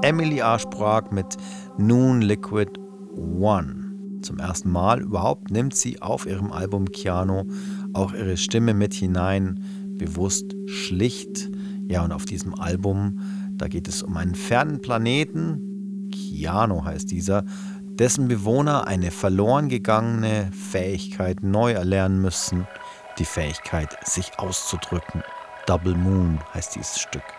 Emily Archbrag mit Noon Liquid One. Zum ersten Mal überhaupt nimmt sie auf ihrem Album Kiano auch ihre Stimme mit hinein, bewusst schlicht. Ja, und auf diesem Album, da geht es um einen fernen Planeten, Kiano heißt dieser, dessen Bewohner eine verloren gegangene Fähigkeit neu erlernen müssen, die Fähigkeit, sich auszudrücken. Double Moon heißt dieses Stück.